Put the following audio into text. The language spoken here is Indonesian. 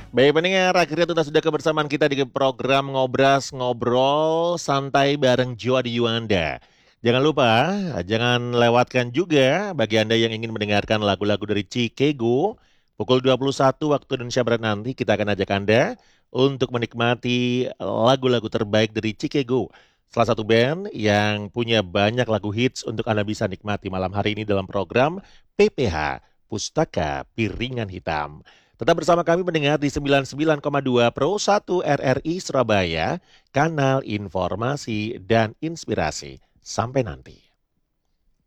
Baik pendengar, akhirnya tuntas sudah kebersamaan kita di program Ngobras Ngobrol Santai bareng Joadi Yuanda. Jangan lupa, jangan lewatkan juga bagi Anda yang ingin mendengarkan lagu-lagu dari Cikego. Pukul 21 waktu Indonesia Barat nanti kita akan ajak Anda untuk menikmati lagu-lagu terbaik dari Cikego. Salah satu band yang punya banyak lagu hits untuk Anda bisa nikmati malam hari ini dalam program PPH, Pustaka Piringan Hitam. Tetap bersama kami mendengar di 99,2 Pro 1 RRI Surabaya, kanal informasi dan inspirasi. Sampai nanti.